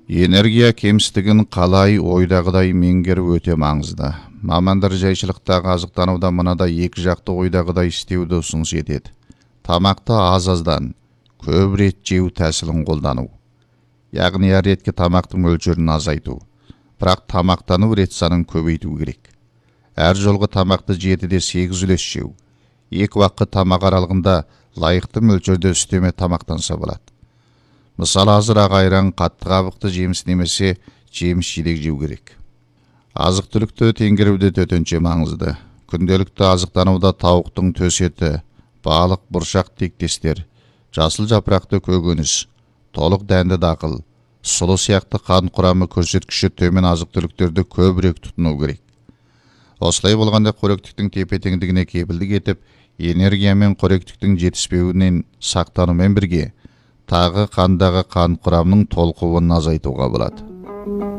Энергия кемістігін қалай ойдағыдай меңгеріп өте маңызды. Мамандар жайшылықтағы азықтануда мынадай екі жақты ойдағыдай істеуді ұсыныс етеді. Тамақты аз-аздан көп рет жеу тәсілін қолдану. Яғни әр ретке тамақтың мөлшерін азайту. Бірақ тамақтану рет санын көбейту керек. Әр жолғы тамақты 7-де 8 үлес жеу. Екі уақыт тамақ аралығында лайықты мөлшерде үстеме тамақтанса болады. Мысалы, азырақ айран, қатты қабықты жеміс немесе жеміс жидек жеу керек. Азық-түлікті теңгеруде төтенше маңызды. Күнделікті азықтануда тауықтың төс еті, балық, бұршақ тектестер, жасыл жапырақты көкөніс, толық дәнді дақыл, сұлы сияқты қан құрамы көрсеткіші төмен азық-түліктерді көбірек тұтыну керек. Осылай болғанда қоректіктің тепе-теңдігіне кепілдік етіп, энергия мен қоректіктің жетіспеуінен сақтанумен бірге тағы қандағы қан құрамының толқуын азайтуға болады.